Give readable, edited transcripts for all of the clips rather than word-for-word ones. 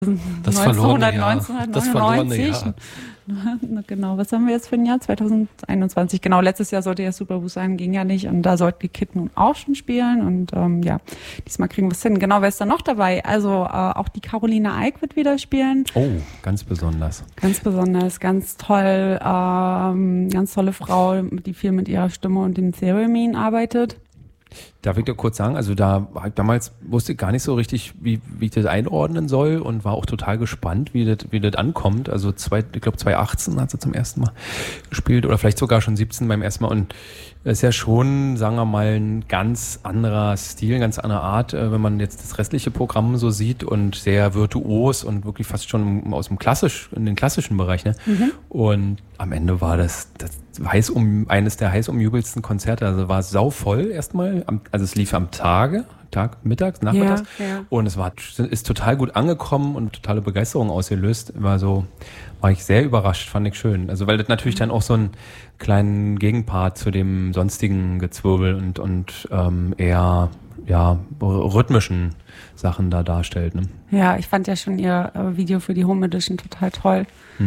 Das verlorene Jahr. 1999. Das verlorene Jahr. Genau, was haben wir jetzt für ein Jahr? 2021. Genau, letztes Jahr sollte ja Superboost sein, ging ja nicht. Und da sollten die Kid nun auch schon spielen. Und diesmal kriegen wir es hin. Genau, wer ist da noch dabei? Also auch die Caroline Eick wird wieder spielen. Oh, ganz besonders. Ganz besonders, ganz toll. Ganz tolle Frau, die viel mit ihrer Stimme und dem Theremin arbeitet. Darf ich dir kurz sagen, also damals wusste ich gar nicht so richtig, wie ich das einordnen soll und war auch total gespannt, wie das ankommt. Also ich glaube 2018 hat sie zum ersten Mal gespielt oder vielleicht sogar schon 17 beim ersten Mal und es ist ja schon, sagen wir mal, ein ganz anderer Stil, ganz andere Art, wenn man jetzt das restliche Programm so sieht und sehr virtuos und wirklich fast schon in den klassischen Bereich, ne? Mhm. Und am Ende war das eines der heiß umjubelsten Konzerte, also war es sauvoll erstmal, also es lief am mittags, nachmittags und es ist total gut angekommen und totale Begeisterung ausgelöst, war ich sehr überrascht, fand ich schön. Also weil das natürlich dann auch so einen kleinen Gegenpart zu dem sonstigen Gezwirbel und eher rhythmischen Sachen da darstellt. Ne? Ja, ich fand ja schon ihr Video für die Home Edition total toll.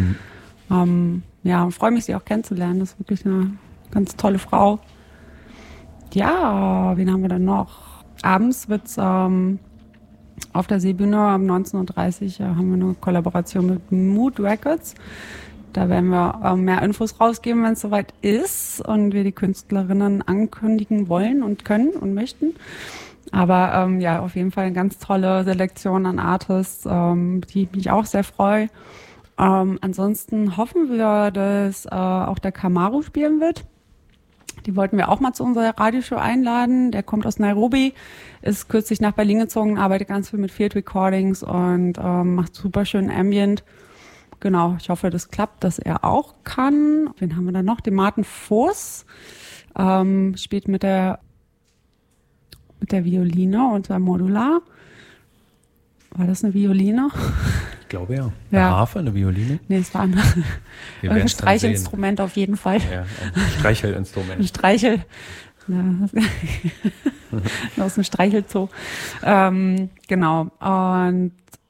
Freue mich, sie auch kennenzulernen. Das ist wirklich eine ganz tolle Frau. Ja, wen haben wir dann noch? Abends wird's auf der Seebühne um 19.30 Uhr haben wir eine Kollaboration mit Mood Records. Da werden wir mehr Infos rausgeben, wenn es soweit ist und wir die Künstlerinnen ankündigen wollen und können und möchten. Aber auf jeden Fall eine ganz tolle Selektion an Artists, die mich auch sehr freue. Ansonsten hoffen wir, dass auch der Kamaru spielen wird. Die wollten wir auch mal zu unserer Radioshow einladen. Der kommt aus Nairobi, ist kürzlich nach Berlin gezogen, arbeitet ganz viel mit Field Recordings und macht super schön Ambient. Genau, ich hoffe, das klappt, dass er auch kann. Wen haben wir da noch? Den Martin Voß spielt mit der Violine und seinem Modular. War das eine Violine? Ich glaube ja. Eine Harfe, eine Violine? Nee, es war ein Streichinstrument auf jeden Fall. Ja, ein Streichelinstrument. Ein Streichel. Aus dem Streichelzoo. Genau. Und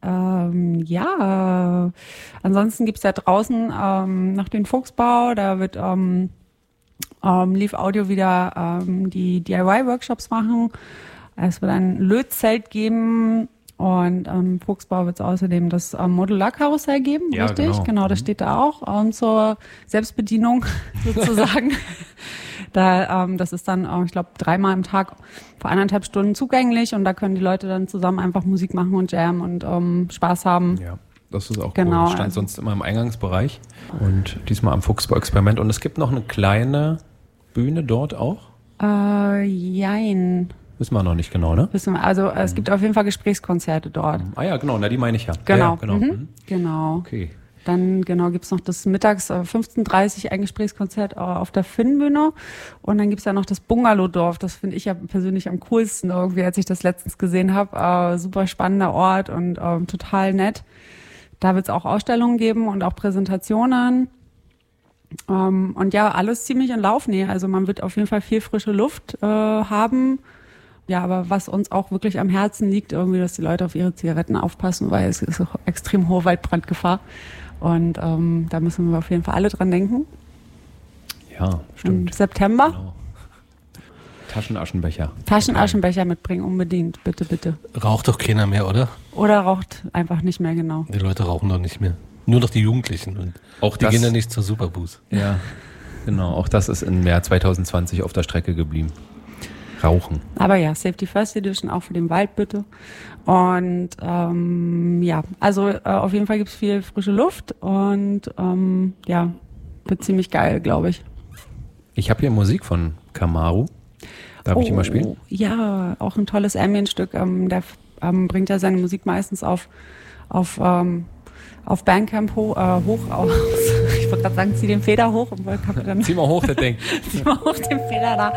ansonsten gibt's ja draußen noch den Fuchsbau. Da wird Leaf Audio wieder die DIY-Workshops machen. Es wird ein Lötzelt geben. Und Fuchsbau wird es außerdem das Modularkarussell geben, ja, richtig? Genau, das steht da auch. Zur Selbstbedienung sozusagen. Das ist dann, ich glaube, 3-mal am Tag für 1,5 Stunden zugänglich und da können die Leute dann zusammen einfach Musik machen und jammen und Spaß haben. Ja, das ist auch genau, cool. Das stand sonst immer im Eingangsbereich und diesmal am Fuchsbau-Experiment. Und es gibt noch eine kleine Bühne dort auch? Jein. Wissen wir noch nicht genau, ne? Also es gibt auf jeden Fall Gesprächskonzerte dort. Ah ja, genau, die meine ich ja. Genau. Ja, genau. Genau. Okay. Dann gibt's noch das mittags 15.30 Uhr ein Gesprächskonzert auf der Finnbühne. Und dann gibt's ja noch das Bungalowdorf. Das finde ich ja persönlich am coolsten irgendwie, als ich das letztens gesehen habe. Super spannender Ort und total nett. Da wird's auch Ausstellungen geben und auch Präsentationen. Und ja, alles ziemlich in Laufnähe. Also man wird auf jeden Fall viel frische Luft haben. Ja, aber was uns auch wirklich am Herzen liegt, irgendwie, dass die Leute auf ihre Zigaretten aufpassen, weil es ist auch extrem hohe Waldbrandgefahr. Und da müssen wir auf jeden Fall alle dran denken. Ja, stimmt. Im September. Genau. Taschenaschenbecher. Taschenaschenbecher mitbringen, unbedingt. Bitte, bitte. Raucht doch keiner mehr, oder? Oder raucht einfach nicht mehr, genau. Die Leute rauchen doch nicht mehr. Nur noch die Jugendlichen. Und auch die gehen ja nicht zur Superboost. Ja, genau. Auch das ist im Jahr 2020 auf der Strecke geblieben. Rauchen. Aber ja, Safety First Edition auch für den Wald bitte. Und auf jeden Fall gibt's viel frische Luft und wird ziemlich geil, glaube ich. Ich habe hier Musik von Kamaru. Darf ich die mal spielen? Ja, auch ein tolles Ambient-Stück. Der bringt ja seine Musik meistens auf Bandcamp hoch aus. Ich wollte gerade sagen, zieh den Feder hoch. Zieh mal hoch, das Ding. Zieh mal hoch den Feder da.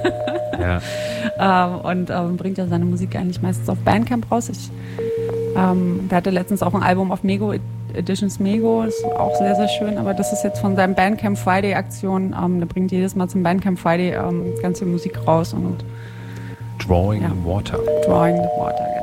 Ja. Und bringt ja seine Musik eigentlich meistens auf Bandcamp raus. Der hatte letztens auch ein Album auf Mego, Editions Mego, das ist auch sehr, sehr schön, aber das ist jetzt von seinem Bandcamp Friday Aktion. Der bringt jedes Mal zum Bandcamp Friday ganz viel Musik raus. Und Drawing the Water. Drawing the Water,